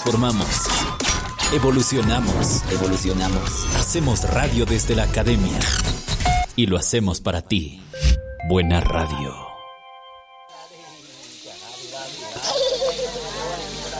transformamos. Evolucionamos. Hacemos radio desde la academia. Y lo hacemos para ti. Buena radio.